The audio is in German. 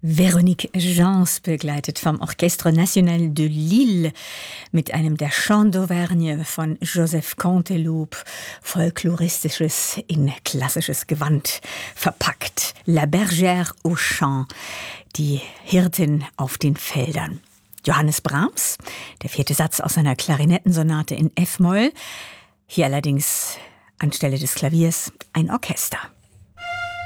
Véronique Gens, begleitet vom Orchestre National de Lille mit einem Der Chant d'Auvergne von Joseph Canteloup, folkloristisches in klassisches Gewand verpackt. La Bergère au Champ, die Hirtin auf den Feldern. Johannes Brahms, der 4. Satz aus seiner Klarinettensonate in F-Moll, hier allerdings anstelle des Klaviers ein Orchester.